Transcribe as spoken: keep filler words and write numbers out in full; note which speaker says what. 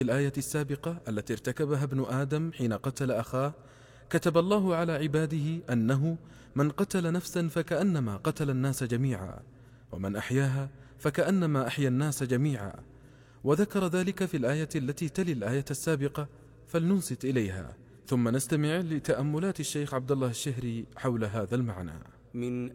Speaker 1: الآية السابقة التي ارتكبها ابن آدم حين قتل أخاه، كتب الله على عباده أنه من قتل نفسا فكأنما قتل الناس جميعا، ومن أحياها فكأنما أحيا الناس جميعا، وذكر ذلك في الآية التي تلي الآية السابقة، فلننصت إليها ثم نستمع لتأملات الشيخ عبد الله الشهري حول هذا المعنى.
Speaker 2: من